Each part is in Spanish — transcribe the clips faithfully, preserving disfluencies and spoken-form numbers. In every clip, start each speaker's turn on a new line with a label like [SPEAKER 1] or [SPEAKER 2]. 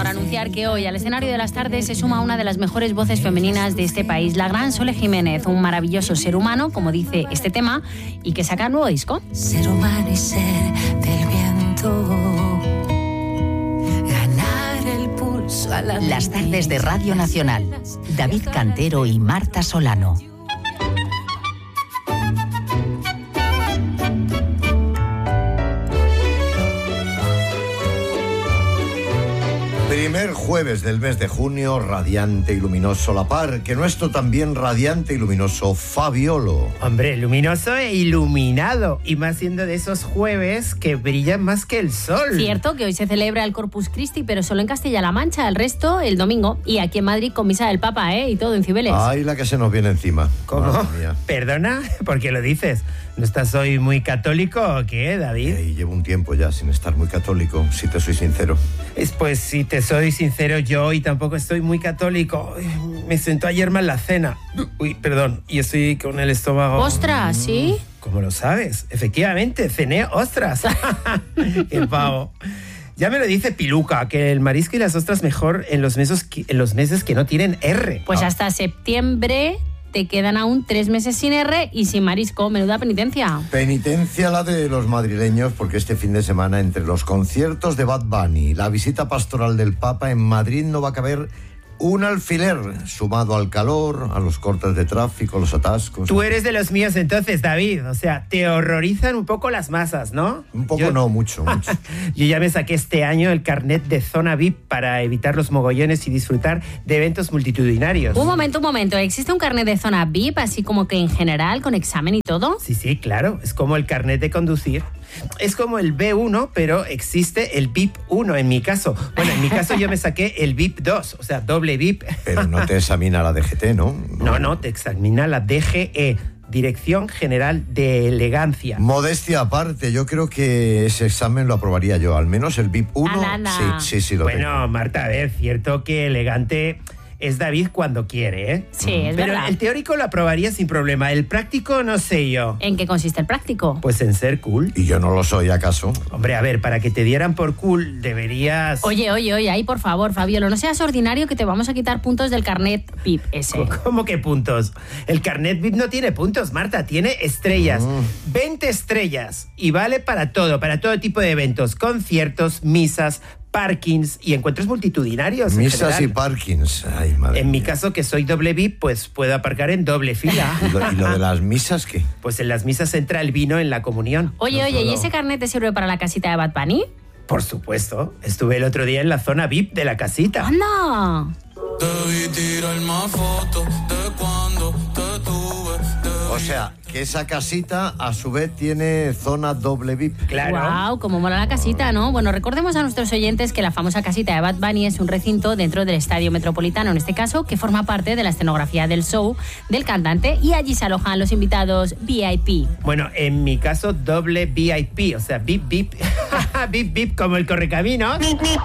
[SPEAKER 1] ahora anunciar que hoy al escenario de las tardes se suma una de las mejores voces femeninas de este país, la gran Sole Jiménez, un maravilloso ser humano, como dice este tema, y que saca nuevo disco.
[SPEAKER 2] Ser humano y ser del viento, ganar el pulso a la vida.
[SPEAKER 3] Las tardes de Radio Nacional, David Cantero y Marta Solano.
[SPEAKER 4] Primer jueves del mes de junio, radiante y luminoso La Par, que nuestro también radiante y luminoso Fabiolo.
[SPEAKER 5] Hombre, luminoso e iluminado, y más siendo de esos jueves que brillan más que el sol.
[SPEAKER 1] Cierto que hoy se celebra el Corpus Christi, pero solo en Castilla-La Mancha, el resto el domingo, y aquí en Madrid con misa del Papa, ¿eh? Y todo en Cibeles.
[SPEAKER 4] Ay, la que se nos viene encima.
[SPEAKER 5] ¿Cómo? ¿Perdona? ¿Por qué lo dices? ¿No estás hoy muy católico o qué, David?
[SPEAKER 4] Y llevo un tiempo ya sin estar muy católico, si te soy sincero.
[SPEAKER 5] Es, pues si te soy sincero, yo hoy tampoco estoy muy católico. Me sentó ayer mal la cena. Uy, perdón, y estoy con el estómago...
[SPEAKER 1] ¡Ostras! ¿Sí?
[SPEAKER 5] ¿Cómo lo sabes? Efectivamente, cené ostras. ¡Qué pavo! Ya me lo dice Piluca, que el marisco y las ostras mejor en los meses que, en los meses que no tienen R.
[SPEAKER 1] Pues
[SPEAKER 5] ah.
[SPEAKER 1] hasta septiembre... te quedan aún tres meses sin R y sin marisco. Menuda penitencia.
[SPEAKER 4] Penitencia la de los madrileños, porque este fin de semana, entre los conciertos de Bad Bunny, la visita pastoral del Papa, en Madrid no va a caber un alfiler, sumado al calor, a los cortes de tráfico, los atascos.
[SPEAKER 5] Tú eres de los míos entonces, David. O sea, te horrorizan un poco las masas, ¿no?
[SPEAKER 4] Un poco
[SPEAKER 5] Yo...
[SPEAKER 4] no, mucho, mucho.
[SPEAKER 5] Yo ya me saqué este año el carnet de zona V I P para evitar los mogollones y disfrutar de eventos multitudinarios.
[SPEAKER 1] Un momento, un momento. ¿Existe un carnet de zona V I P, así como que en general, con examen y todo?
[SPEAKER 5] Sí, sí, claro. Es como el carnet de conducir. Es como el B uno, pero existe el V I P uno en mi caso. Bueno, en mi caso yo me saqué el V I P dos, o sea, doble V I P.
[SPEAKER 4] Pero no te examina la D G T, ¿no?
[SPEAKER 5] No, no, no te examina la D G E, Dirección General de Elegancia.
[SPEAKER 4] Modestia aparte, yo creo que ese examen lo aprobaría yo, al menos el V I P uno.
[SPEAKER 1] Alana.
[SPEAKER 4] Sí, sí, sí, lo
[SPEAKER 5] Bueno,
[SPEAKER 4] tengo.
[SPEAKER 5] Marta, a ver, cierto que elegante... es David cuando quiere, ¿eh?
[SPEAKER 1] Sí, es
[SPEAKER 5] Pero
[SPEAKER 1] verdad.
[SPEAKER 5] el teórico lo aprobaría sin problema. El práctico, no sé yo.
[SPEAKER 1] ¿En qué consiste el práctico?
[SPEAKER 5] Pues en ser cool.
[SPEAKER 4] ¿Y yo no lo soy, acaso?
[SPEAKER 5] Hombre, a ver, para que te dieran por cool deberías...
[SPEAKER 1] Oye, oye, oye, ahí por favor, Fabiolo, no seas ordinario que te vamos a quitar puntos del carnet V I P ese.
[SPEAKER 5] ¿Cómo que puntos? El carnet V I P no tiene puntos, Marta, tiene estrellas. Mm. veinte estrellas. Y vale para todo, para todo tipo de eventos. Conciertos, misas, parkings y encuentros multitudinarios.
[SPEAKER 4] Misas y parkings. Ay, madre
[SPEAKER 5] En mi
[SPEAKER 4] mía.
[SPEAKER 5] caso, que soy doble V I P, pues puedo aparcar en doble fila.
[SPEAKER 4] ¿Y lo, y lo de las misas qué?
[SPEAKER 5] Pues en las misas entra el vino en la comunión.
[SPEAKER 1] Oye,
[SPEAKER 4] No
[SPEAKER 1] oye, ¿y
[SPEAKER 4] solo-
[SPEAKER 1] ese carnet te sirve para la casita de Bad Bunny?
[SPEAKER 5] Por supuesto. Estuve el otro día en la zona V I P de la casita.
[SPEAKER 1] ¡Anda!
[SPEAKER 6] Debí tirar más fotos de cuando te tuve.
[SPEAKER 4] O sea, que esa casita a su vez tiene zona doble V I P.
[SPEAKER 5] Claro.
[SPEAKER 1] Wow, cómo mola la casita, ¿no? Bueno, recordemos a nuestros oyentes que la famosa casita de Bad Bunny es un recinto dentro del Estadio Metropolitano, en este caso, que forma parte de la escenografía del show del cantante, y allí se alojan los invitados V I P.
[SPEAKER 5] Bueno, en mi caso, doble V I P, o sea, V I P, V I P. V I P, V I P, como el correcaminos.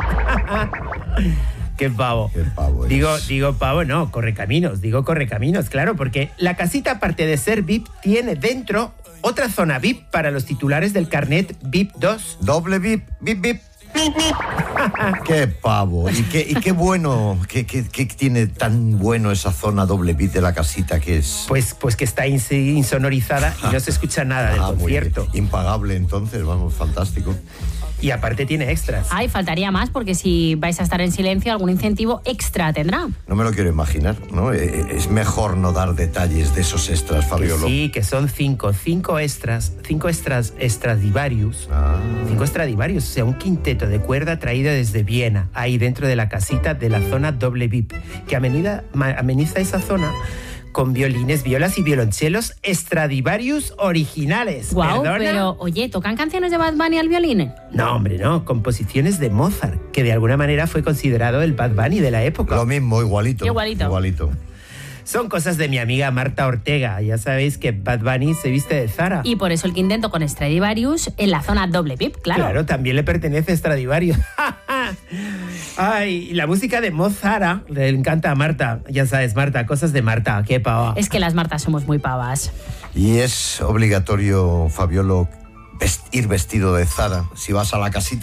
[SPEAKER 5] Qué pavo.
[SPEAKER 4] Qué pavo eres.
[SPEAKER 5] Digo, digo pavo, no, correcaminos, digo correcaminos, claro, porque la casita, aparte de ser V I P, tiene dentro otra zona V I P para los titulares del carnet V I P dos.
[SPEAKER 4] Doble V I P, V I P, V I P. Qué pavo. Y qué, y qué bueno, qué, qué, qué tiene tan bueno esa zona doble V I P de la casita que es.
[SPEAKER 5] Pues, pues que está ins- insonorizada y no se escucha nada del
[SPEAKER 4] Ah, muy
[SPEAKER 5] concierto.
[SPEAKER 4] bien. Impagable entonces, vamos, fantástico.
[SPEAKER 5] Y aparte tiene extras.
[SPEAKER 1] Ay, faltaría más, porque si vais a estar en silencio, algún incentivo extra tendrá.
[SPEAKER 4] No me lo quiero imaginar, ¿no? Eh, Es mejor no dar detalles de esos extras,
[SPEAKER 5] Que
[SPEAKER 4] Fabiolo.
[SPEAKER 5] sí, que son cinco, cinco extras, cinco extras Stradivarius.
[SPEAKER 4] Ah.
[SPEAKER 5] Cinco Stradivarius, o sea, un quinteto de cuerda traído desde Viena, ahí dentro de la casita de la zona doble V I P, que ameniza, ameniza esa zona con violines, violas y violonchelos Stradivarius originales.
[SPEAKER 1] Guau,
[SPEAKER 5] ¿Perdona?
[SPEAKER 1] pero oye, ¿tocan canciones de Bad Bunny al violín?
[SPEAKER 5] No, hombre, no, composiciones de Mozart, que de alguna manera fue considerado el Bad Bunny de la época.
[SPEAKER 4] Lo mismo, igualito.
[SPEAKER 1] Igualito.
[SPEAKER 4] Igualito.
[SPEAKER 5] Son cosas de mi amiga Marta Ortega. Ya sabéis que Bad Bunny se viste de Zara.
[SPEAKER 1] Y por eso el quinteto con Stradivarius en la zona doble V I P, claro.
[SPEAKER 5] Claro, también le pertenece a Stradivarius. Ay, y la música de Mozart le encanta a Marta. Ya sabes, Marta, cosas de Marta, qué pava.
[SPEAKER 1] Es que las Martas somos muy pavas.
[SPEAKER 4] Y es obligatorio, Fabiolo, vest- ir vestido de Zara si vas a la casita.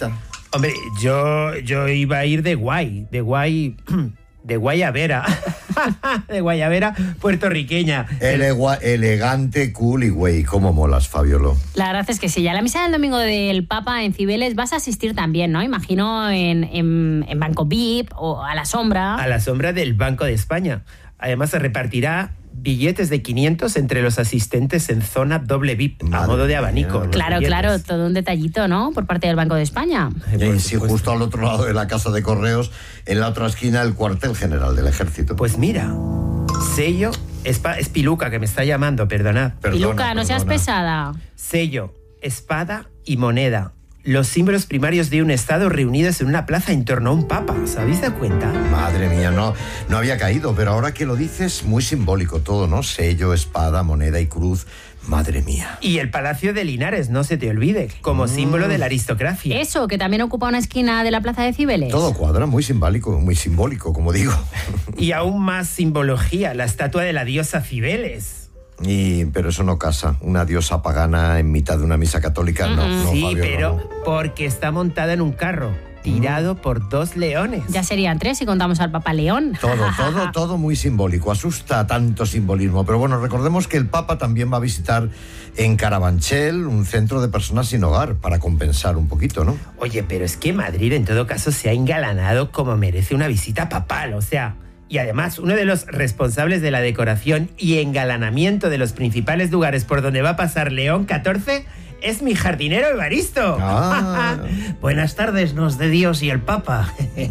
[SPEAKER 5] Hombre, yo, yo iba a ir de guay, de guay, de guayabera, de guayabera puertorriqueña.
[SPEAKER 4] Elegua, elegante, cool y güey, cómo molas, Fabiolo.
[SPEAKER 1] La verdad es que sí, ya la misa del domingo del Papa en Cibeles vas a asistir también, ¿no? Imagino en, en, en Banco V I P o a la sombra.
[SPEAKER 5] A la sombra del Banco de España. Además se repartirá billetes de quinientos entre los asistentes en zona doble V I P,
[SPEAKER 4] Madre
[SPEAKER 5] a modo de abanico.
[SPEAKER 4] mía.
[SPEAKER 1] Claro,
[SPEAKER 5] Billetes.
[SPEAKER 1] claro, todo un detallito, ¿no? Por parte del Banco de España.
[SPEAKER 5] Eh, por
[SPEAKER 4] Y sí,
[SPEAKER 5] supuesto.
[SPEAKER 4] justo al otro lado de la Casa de Correos, en la otra esquina, el cuartel general del Ejército.
[SPEAKER 5] Pues mira, sello, es, pa- es Piluca que me está llamando, perdonad.
[SPEAKER 4] Perdona,
[SPEAKER 1] y Luca, no seas
[SPEAKER 4] perdona.
[SPEAKER 1] pesada.
[SPEAKER 5] Sello, espada y moneda. Los símbolos primarios de un Estado reunidos en una plaza en torno a un papa. ¿Os habéis dado cuenta?
[SPEAKER 4] Madre mía, no, no había caído, pero ahora que lo dices, muy simbólico todo, ¿no? Sello, espada, moneda y cruz. Madre mía.
[SPEAKER 5] Y el Palacio de Linares, no se te olvide, como símbolo de la aristocracia.
[SPEAKER 1] Eso, que también ocupa una esquina de la plaza de Cibeles.
[SPEAKER 4] Todo cuadra, muy simbólico, muy simbólico, como digo.
[SPEAKER 5] Y aún más simbología, la estatua de la diosa Cibeles.
[SPEAKER 4] Y, pero eso no casa. Una diosa pagana en mitad de una misa católica, no, no,
[SPEAKER 5] sí,
[SPEAKER 4] Fabio,
[SPEAKER 5] pero
[SPEAKER 4] no.
[SPEAKER 5] porque está montada en un carro, tirado por dos leones.
[SPEAKER 1] Ya serían tres si contamos al Papa León.
[SPEAKER 4] Todo, todo, todo muy simbólico. Asusta tanto simbolismo. Pero bueno, recordemos que el Papa también va a visitar en Carabanchel un centro de personas sin hogar para compensar un poquito, ¿no?
[SPEAKER 5] Oye, pero es que Madrid en todo caso se ha engalanado como merece una visita papal, o sea... Y además, uno de los responsables de la decoración y engalanamiento de los principales lugares por donde va a pasar León catorce es mi jardinero Evaristo.
[SPEAKER 4] Ah.
[SPEAKER 5] Buenas tardes, nos de Dios y el Papa.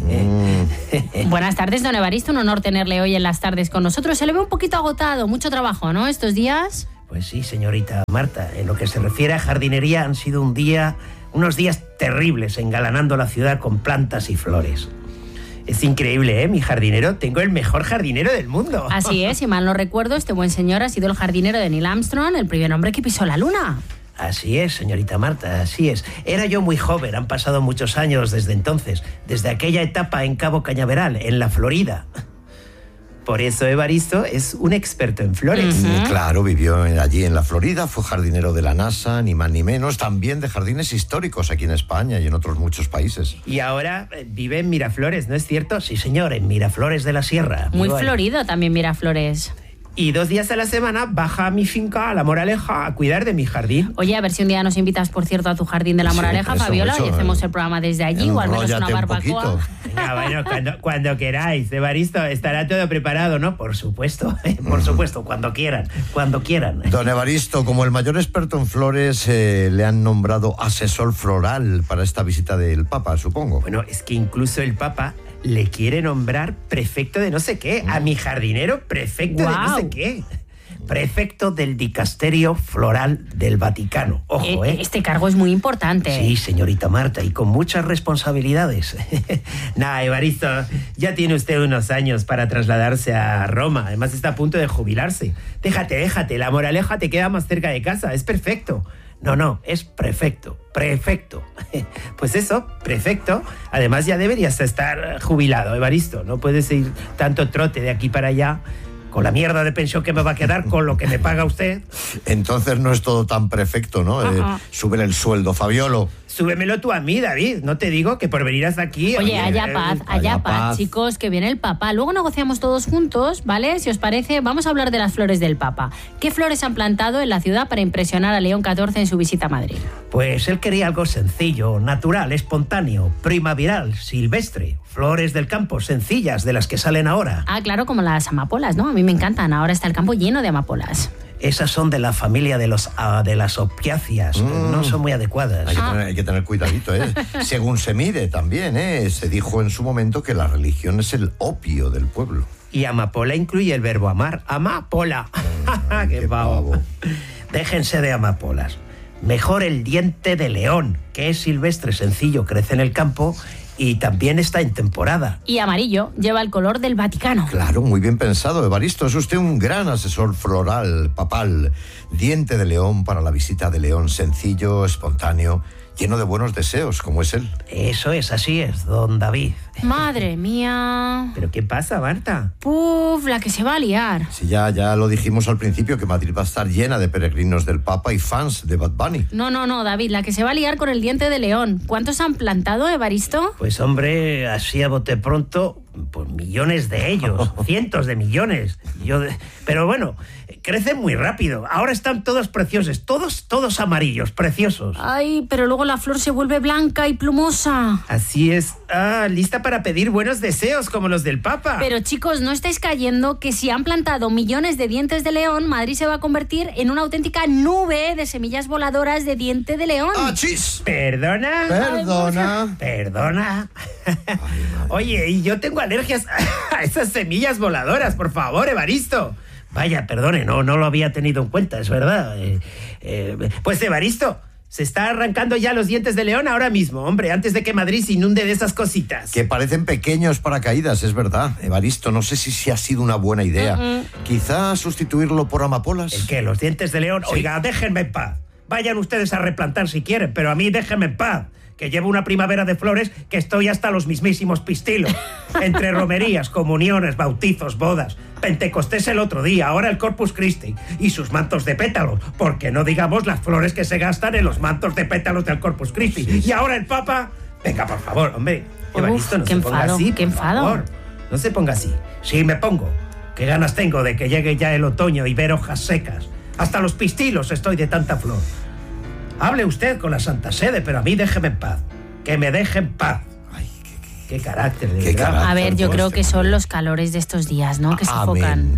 [SPEAKER 4] Mm.
[SPEAKER 1] Buenas tardes, don Evaristo. Un honor tenerle hoy en las tardes con nosotros. Se le ve un poquito agotado, mucho trabajo, ¿no? Estos días.
[SPEAKER 7] Pues sí, señorita Marta. En lo que se refiere a jardinería han sido un día, unos días terribles engalanando la ciudad con plantas y flores.
[SPEAKER 5] Es increíble, ¿eh? Mi jardinero, tengo el mejor jardinero del mundo.
[SPEAKER 1] Así es, si mal no recuerdo, este buen señor ha sido el jardinero de Neil Armstrong, el primer hombre que pisó la luna.
[SPEAKER 7] Así es, señorita Marta, así es. Era yo muy joven, han pasado muchos años desde entonces, desde aquella etapa en Cabo Cañaveral, en la Florida.
[SPEAKER 5] Por eso Evaristo es un experto en flores.
[SPEAKER 1] Ujú.
[SPEAKER 4] Claro, vivió allí en la Florida, fue jardinero de la NASA, ni más ni menos, también de jardines históricos aquí en España y en otros muchos países.
[SPEAKER 5] Y ahora eh, vive en Miraflores, ¿no es cierto?
[SPEAKER 7] Sí, señor, en Miraflores de la Sierra.
[SPEAKER 1] Muy
[SPEAKER 7] Vivo ahí.
[SPEAKER 1] florido también Miraflores.
[SPEAKER 5] Y dos días a la semana baja a mi finca, a La Moraleja, a cuidar de mi jardín.
[SPEAKER 1] Oye, a ver si un día nos invitas, por cierto, a tu jardín de la
[SPEAKER 4] Sí,
[SPEAKER 1] Moraleja,
[SPEAKER 4] eso,
[SPEAKER 1] Fabiola,
[SPEAKER 4] eso,
[SPEAKER 1] y hacemos
[SPEAKER 4] eh,
[SPEAKER 1] el programa desde allí, o al menos una
[SPEAKER 4] Enróllate un
[SPEAKER 1] barbacoa.
[SPEAKER 4] poquito.
[SPEAKER 5] Venga, bueno, cuando, cuando queráis, Evaristo, estará todo preparado, ¿no?
[SPEAKER 7] Por supuesto, por supuesto, cuando quieran, cuando quieran.
[SPEAKER 4] Don Evaristo, como el mayor experto en flores, eh, le han nombrado asesor floral para esta visita del Papa, supongo.
[SPEAKER 5] Bueno, es que incluso el Papa le quiere nombrar prefecto de no sé qué. A mi jardinero, prefecto de no
[SPEAKER 1] Guau.
[SPEAKER 5] sé qué.
[SPEAKER 7] Prefecto del Dicasterio Floral del Vaticano. Ojo,
[SPEAKER 1] Eh,
[SPEAKER 7] ¿eh?
[SPEAKER 1] Este cargo es muy importante.
[SPEAKER 7] Sí, señorita Marta, y con muchas responsabilidades.
[SPEAKER 5] Nah, Evaristo, ya tiene usted unos años para trasladarse a Roma. Además está a punto de jubilarse. Déjate, déjate. La Moraleja te queda más cerca de casa. Es perfecto.
[SPEAKER 7] No, no, es prefecto, prefecto.
[SPEAKER 5] Pues eso, prefecto. Además ya deberías estar jubilado, Evaristo. No puedes ir tanto trote de aquí para allá.
[SPEAKER 7] Con la mierda de pensión que me va a quedar con lo que me paga usted.
[SPEAKER 4] Entonces no es todo tan perfecto, ¿no? Eh,
[SPEAKER 1] Ajá.
[SPEAKER 4] súbele el sueldo, Fabiolo.
[SPEAKER 5] Súbemelo tú a mí, David. No te digo que por venir hasta aquí...
[SPEAKER 1] Oye, allá
[SPEAKER 5] eh,
[SPEAKER 1] paz, allá
[SPEAKER 4] allá
[SPEAKER 1] paz,
[SPEAKER 4] paz.
[SPEAKER 1] chicos, que viene el Papa. Luego negociamos todos juntos, ¿vale? Si os parece, vamos a hablar de las flores del Papa. ¿Qué flores han plantado en la ciudad para impresionar a León catorce en su visita a Madrid?
[SPEAKER 7] Pues él quería algo sencillo, natural, espontáneo, primaveral, silvestre. Flores del campo, sencillas, de las que salen ahora.
[SPEAKER 1] Ah, claro, como las amapolas, ¿no? A mí me encantan. Ahora está el campo lleno de amapolas.
[SPEAKER 7] Esas son de la familia de, los, ah, de las opiáceas.
[SPEAKER 4] Mm.
[SPEAKER 7] No son muy adecuadas.
[SPEAKER 4] Hay que,
[SPEAKER 1] Ah.
[SPEAKER 4] tener, hay que tener cuidadito, ¿eh? Según se mide también, ¿eh? Se dijo en su momento que la religión es el opio del pueblo.
[SPEAKER 5] Y amapola incluye el verbo amar. Amapola. ¡Qué,
[SPEAKER 4] Qué
[SPEAKER 5] pavo!
[SPEAKER 4] pavo.
[SPEAKER 7] Déjense de amapolas. Mejor el diente de león, que es silvestre, sencillo, crece en el campo y también está en temporada.
[SPEAKER 1] Y amarillo lleva el color del Vaticano.
[SPEAKER 4] Claro, muy bien pensado, Evaristo. Es usted un gran asesor floral, papal. Diente de león para la visita de León, sencillo, espontáneo lleno de buenos deseos, como es él.
[SPEAKER 7] Eso es, así es, don David.
[SPEAKER 1] Madre mía.
[SPEAKER 5] ¿Pero qué pasa, Marta?
[SPEAKER 1] Puf, la que se va a liar.
[SPEAKER 4] Sí, ya, ya lo dijimos al principio, que Madrid va a estar llena de peregrinos del Papa y fans de Bad Bunny.
[SPEAKER 1] No, no, no, David, la que se va a liar con el diente de león. ¿Cuántos han plantado, Evaristo?
[SPEAKER 7] Pues hombre, así a bote pronto, pues millones de ellos, cientos de millones. Yo de... Pero bueno, crecen muy rápido. Ahora están todos preciosos, todos, todos amarillos, preciosos.
[SPEAKER 1] Ay, pero luego la flor se vuelve blanca y plumosa.
[SPEAKER 5] Así es. Ah, lista para pedir buenos deseos como los del Papa.
[SPEAKER 1] Pero chicos, no estáis cayendo que si han plantado millones de dientes de león, Madrid se va a convertir en una auténtica nube de semillas voladoras de diente de león.
[SPEAKER 4] ¡Ah, chis!
[SPEAKER 5] ¿Perdona?
[SPEAKER 4] Perdona.
[SPEAKER 5] ¿Perdona? Oye, y yo tengo alergias a esas semillas voladoras, por favor, Evaristo.
[SPEAKER 7] Vaya, perdone, no, no lo había tenido en cuenta, es verdad. Eh, eh,
[SPEAKER 5] Pues Evaristo, se está arrancando ya los dientes de león ahora mismo, hombre, antes de que Madrid se inunde de esas cositas.
[SPEAKER 4] Que parecen pequeños paracaídas, es verdad. Evaristo, no sé si, si ha sido una buena idea.
[SPEAKER 1] Uh-uh.
[SPEAKER 4] Quizá sustituirlo por amapolas.
[SPEAKER 7] ¿El qué? ¿Los dientes de león?
[SPEAKER 4] Sí.
[SPEAKER 7] Oiga, déjenme en paz. Vayan ustedes a replantar si quieren, pero a mí déjenme en paz. Que llevo una primavera de flores que estoy hasta los mismísimos pistilos. Entre romerías, comuniones, bautizos, bodas, Pentecostés el otro día, ahora el Corpus Christi y sus mantos de pétalos, porque no digamos las flores que se gastan en los mantos de pétalos del Corpus Christi.
[SPEAKER 4] Sí, sí.
[SPEAKER 7] Y ahora el Papa... Venga, por favor, hombre.
[SPEAKER 1] Uf,
[SPEAKER 5] Evaristo, no
[SPEAKER 1] qué
[SPEAKER 5] se ponga
[SPEAKER 1] enfado,
[SPEAKER 5] así,
[SPEAKER 1] qué
[SPEAKER 5] por
[SPEAKER 1] enfado.
[SPEAKER 5] favor. No se ponga así.
[SPEAKER 7] Sí, me pongo. Qué ganas tengo de que llegue ya el otoño y ver hojas secas. Hasta los pistilos estoy de tanta flor. Hable usted con la Santa Sede, pero a mí déjeme en paz. Que me deje en paz.
[SPEAKER 4] Ay, qué, qué-
[SPEAKER 7] Qué carácter, de
[SPEAKER 4] Qué
[SPEAKER 7] verdad.
[SPEAKER 4] carácter.
[SPEAKER 1] A ver, yo
[SPEAKER 4] pues,
[SPEAKER 1] creo que son los calores de estos días, ¿no? Que
[SPEAKER 4] Amén.
[SPEAKER 1] sofocan.